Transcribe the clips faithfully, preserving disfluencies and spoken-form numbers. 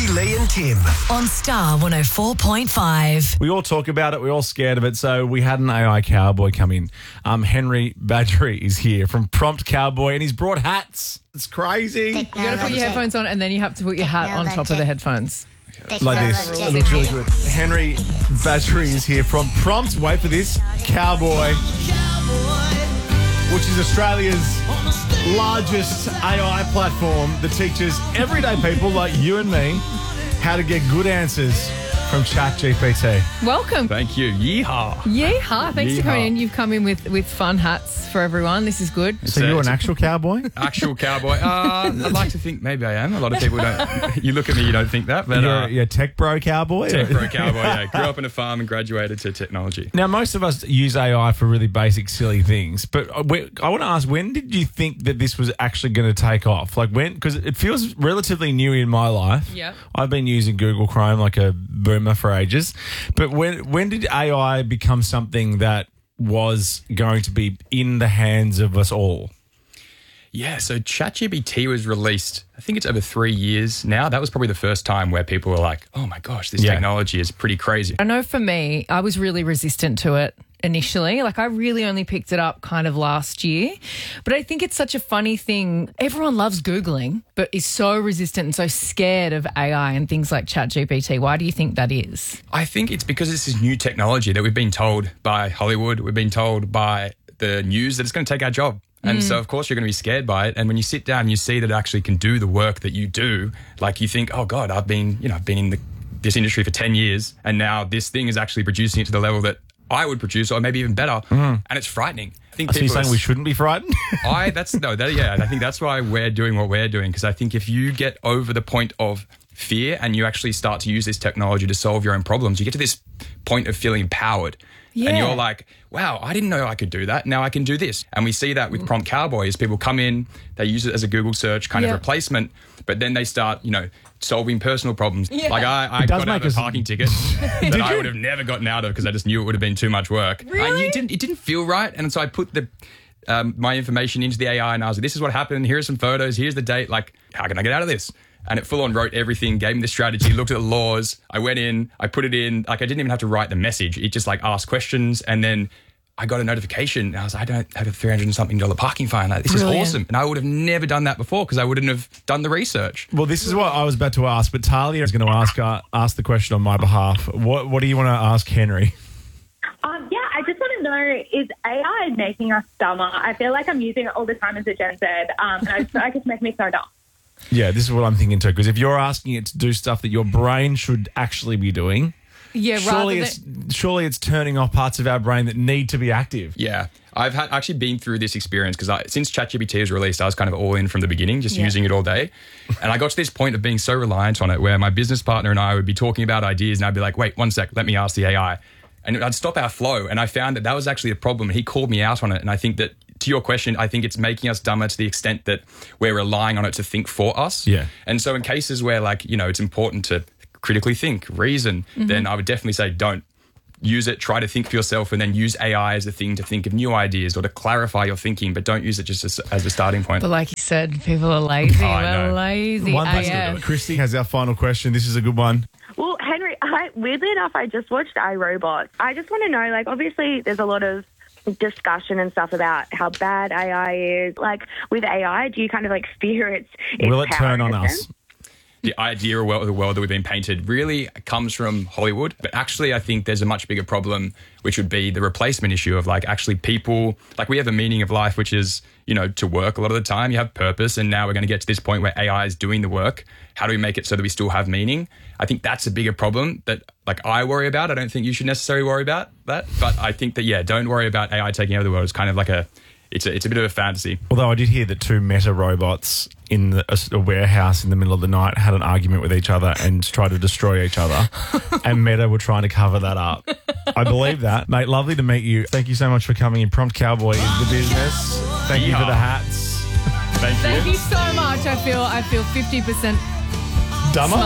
Kristy, Lee and Tim. On Star one oh four point five. We all talk about it. We're all scared of it. So we had an A I cowboy come in. Um, Henry Badgery is here from Prompt Cowboy, and he's brought hats. It's crazy. You got to put your headphones on, and then you have to put your hat on top of the headphones. Like this. It looks really good. Henry Badgery is here from Prompt, wait for this, Cowboy, which is Australia's largest A I platform that teaches everyday people like you and me how to get good answers from ChatGPT. Welcome. Thank you. Yeehaw. Yeehaw. Thanks Yeehaw. for coming in. You've come in with, with fun hats for everyone. This is good. So you're an actual cowboy? Actual cowboy. Uh, I'd like to think maybe I am. A lot of people don't. You look at me, you don't think that. But You're, uh, you're a tech bro cowboy? tech bro cowboy. Yeah, grew up in a farm and graduated to technology. Now, most of us use A I for really basic, silly things. But we- I want to ask, when did you think that this was actually going to take off? Like when? Because it feels relatively new in my life. Yep. I've been using Google Chrome like a boomer for ages. But when when did A I become something that was going to be in the hands of us all? Yeah, so ChatGPT was released, I think it's over three years now. That was probably the first time where people were like, oh my gosh, this Yeah. technology is pretty crazy. I know for me, I was really resistant to it initially. Like I really only picked it up kind of last year. But I think it's such a funny thing. Everyone loves Googling, but is so resistant and so scared of A I and things like ChatGPT. Why do you think that is? I think it's because this is new technology that we've been told by Hollywood, we've been told by the news that it's going to take our job. And so, of course, you're going to be scared by it. And when you sit down and you see that it actually can do the work that you do, like you think, oh, God, I've been, you know, I've been in the, this industry for ten years, and now this thing is actually producing it to the level that I would produce, or maybe even better. And it's frightening. I think So you're people saying are- we shouldn't be frightened? I that's no that yeah I think that's why we're doing what we're doing, because I think if you get over the point of fear and you actually start to use this technology to solve your own problems, you get to this point of feeling empowered. Yeah. And you're like, wow, I didn't know I could do that. Now I can do this. And we see that with Prompt Cowboys. People come in, they use it as a Google search kind Yeah. of replacement, but then they start, you know, solving personal problems. Yeah. Like I, I It does got out make of us- a parking ticket that I would have never gotten out of because I just knew it would have been too much work. Really? I, it, didn't, it didn't feel right. And so I put the um, my information into the A I and I was like, this is what happened. Here are some photos. Here's the date. Like, how can I get out of this? And it full on wrote everything, gave me the strategy, looked at the laws. I went in, I put it in. Like, I didn't even have to write the message. It just like asked questions. And then I got a notification. And I was like, I don't have a three hundred and something dollar parking fine. Like, this Brilliant. is awesome. And I would have never done that before because I wouldn't have done the research. Well, this is what I was about to ask, but Talia is going to ask uh, ask the question on my behalf. What What do you want to ask Henry? Um, yeah, I just want to know, is A I making us dumber? I feel like I'm using it all the time, as a Jen said, um, and I feel like it's making me so dumb. Yeah, this is what I'm thinking too. Because if you're asking it to do stuff that your brain should actually be doing, Yeah, surely rather it's than... surely it's turning off parts of our brain that need to be active. Yeah. I've had actually been through this experience because since ChatGPT was released, I was kind of all in from the beginning, just Yeah. using it all day. And I got to this point of being so reliant on it where my business partner and I would be talking about ideas and I'd be like, wait, one sec, let me ask the A I. And I'd stop our flow. And I found that that was actually a problem. He called me out on it. And I think that, to your question, I think it's making us dumber to the extent that we're relying on it to think for us. Yeah. And so in cases where, like, you know, it's important to critically think, reason, then I would definitely say don't. Use it, try to think for yourself, and then use A I as a thing to think of new ideas or to clarify your thinking, but don't use it just as, as a starting point. But like you said, people are lazy. Oh, I We're know. lazy. One person A will do F. it. Christy has our final question. This is a good one. Well, Henry, I, weirdly enough, I just watched iRobot. I just want to know, like, obviously there's a lot of discussion and stuff about how bad A I is. Like, with A I, do you kind of, like, fear its, its Will it power turn in on a us? sense? The idea of the world that we've been painted really comes from Hollywood. But actually, I think there's a much bigger problem, which would be the replacement issue of like actually people, like we have a meaning of life, which is, you know, to work a lot of the time, you have purpose. And now we're going to get to this point where A I is doing the work. How do we make it so that we still have meaning? I think that's a bigger problem that like I worry about. I don't think you should necessarily worry about that. But I think that, yeah, don't worry about A I taking over the world. It's kind of like a, it's a, it's a bit of a fantasy. Although I did hear that two Meta robots in the, a, a warehouse in the middle of the night had an argument with each other and tried to destroy each other. And Meta were trying to cover that up. I believe that. Mate, lovely to meet you. Thank you so much for coming in. Prompt Cowboy is the business. Thank you for the hats. Thank you. Thank you so much. I feel I feel fifty percent Dumber?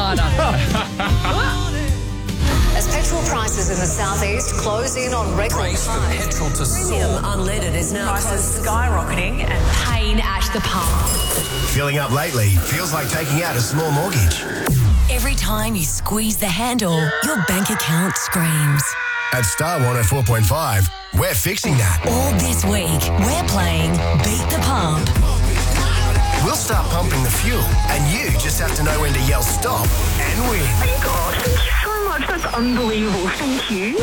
smarter. As petrol prices in the southeast close in on record highs, Petrol to premium unleaded is now Prices skyrocketing and pain at the pump. Filling up lately feels like taking out a small mortgage. Every time you squeeze the handle, your bank account screams. At Star one oh four point five, we're fixing that. All this week, we're playing Beat the Pump. We'll start pumping the fuel, and you just have to know when to yell stop and win. Oh my gosh, thank you so much. That's unbelievable. Thank you.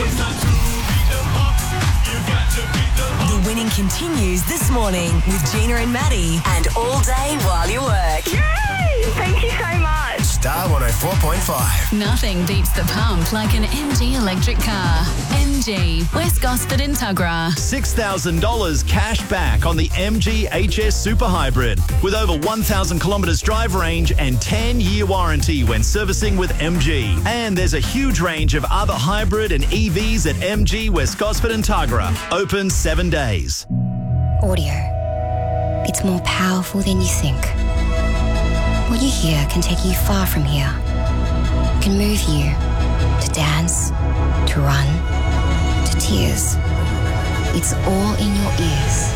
The winning continues this morning with Gina and Maddie, and all day while you work. Yay! Thank you so much. Star one oh four point five. Nothing beats the pump like an M G electric car. M G, West Gosford and Tuggerah. six thousand dollars cash back on the M G H S Super Hybrid with over one thousand kilometres drive range and ten year warranty when servicing with M G. And there's a huge range of other hybrid and E Vs at M G West Gosford and Tuggerah. Open seven days. Audio. It's more powerful than you think. What you hear can take you far from here. It can move you to dance, to run, to tears. It's all in your ears.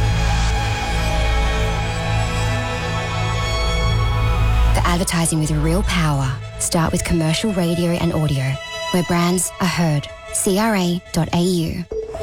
For advertising with real power, start with commercial radio and audio, where brands are heard. C R A dot A U.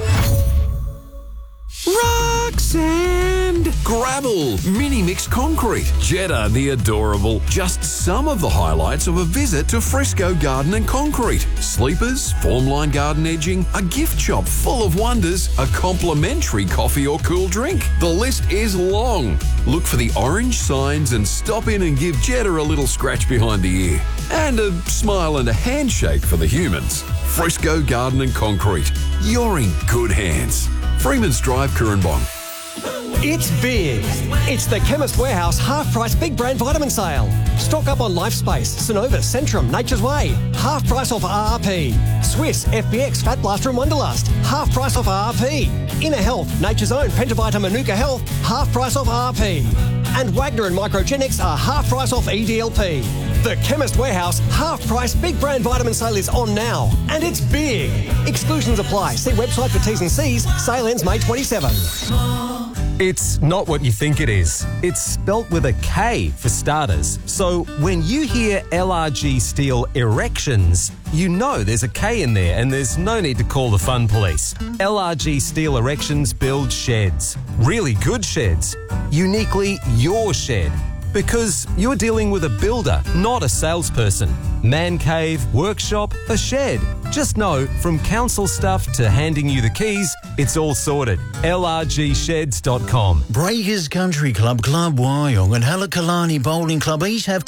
Rock sand, gravel, mini mixed concrete, Jetta the adorable. Just some of the highlights of a visit to Fresco Garden and Concrete. Sleepers, formline garden edging, a gift shop full of wonders, a complimentary coffee or cool drink. The list is long. Look for the orange signs and stop in and give Jetta a little scratch behind the ear. And a smile and a handshake for the humans. Fresco Garden and Concrete. You're in good hands. Freeman's Drive, Currumbong. It's big. It's the Chemist Warehouse half-price big brand vitamin sale. Stock up on Lifespace, Synovus, Centrum, Nature's Way. Half price off R R P. Swiss, F B X, Fat Blaster and Wonderlust. Half price off R R P. Inner Health, Nature's Own, Pentavita, Manuka Health. Half price off R R P. And Wagner and Microgenics are half price off E D L P. The Chemist Warehouse half-price big brand vitamin sale is on now. And it's big. Exclusions apply. See website for T's and C's. Sale ends May twenty-seventh. It's not what you think it is. It's spelt with a K for starters. So when you hear L R G Steel Erections, you know there's a K in there and there's no need to call the fun police. L R G Steel Erections build sheds. Really good sheds. Uniquely your shed. Because you're dealing with a builder, not a salesperson. Man cave, workshop, a shed. Just know, from council stuff to handing you the keys, it's all sorted. L R G sheds dot com. Breakers Country Club, Club Wyong and Halakalani Bowling Club each have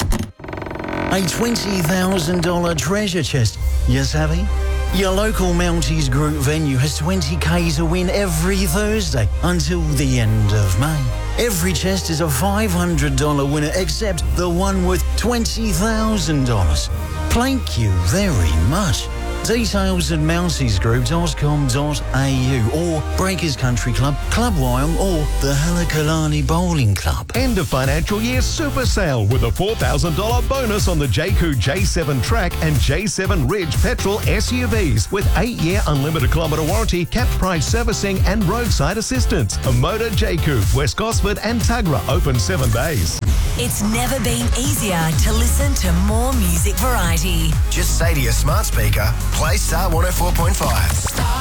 a twenty thousand dollars treasure chest. You savvy? Your local Mounties Group venue has twenty K to win every Thursday until the end of May. Every chest is a five hundred dollars winner except the one worth twenty thousand dollars. Thank you very much. Details at mounties group dot com dot a u or Breakers Country Club, Club Wyong or the Halakalani Bowling Club. End of financial year super sale with a four thousand dollars bonus on the J C U J seven Track and J seven Ridge petrol S U Vs with eight year unlimited kilometre warranty, capped price servicing and roadside assistance. A Motor J C U, West Gosford and Tuggerah open seven days. It's never been easier to listen to more music variety. Just say to your smart speaker, play Star one oh four point five.